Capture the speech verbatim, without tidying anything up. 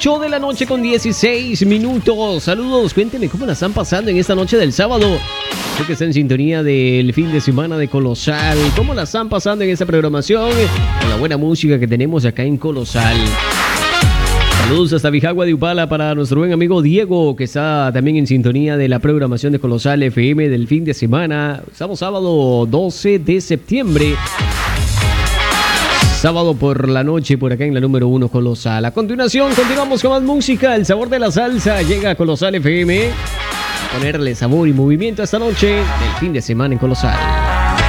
ocho de la noche con dieciséis minutos. Saludos, cuéntenme cómo la están pasando en esta noche del sábado. Creo que está en sintonía del fin de semana de Colosal. ¿Cómo la están pasando en esta programación? Con la buena música que tenemos acá en Colosal. Saludos hasta Bijagua de Upala para nuestro buen amigo Diego, que está también en sintonía de la programación de Colosal F M del fin de semana. Estamos sábado doce de septiembre. Sábado por la noche por acá en la número uno Colosal. A continuación continuamos con más música. El sabor de la salsa llega a Colosal F M. A ponerle sabor y movimiento esta noche del fin de semana en Colosal.